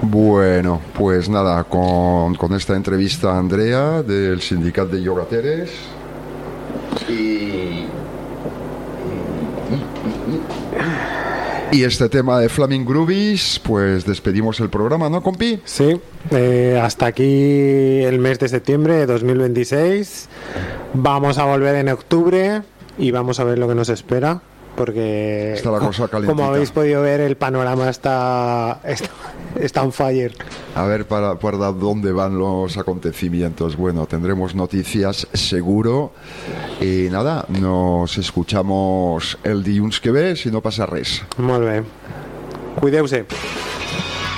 Bueno, pues nada, con esta entrevista a Andrea del Sindicat de Llogateres y este tema de Flaming Groovies, pues despedimos el programa, ¿no, compi? Sí, hasta aquí el mes de septiembre de 2026. Vamos a volver en octubre y vamos a ver lo que nos espera, porque está la cosa calentita. Como habéis podido ver, el panorama está on fire. A ver para dónde van los acontecimientos. Bueno, tendremos noticias seguro. Y nada, nos escuchamos el dilluns que ve, si no pasa res. Molt bé. Cuideu-se.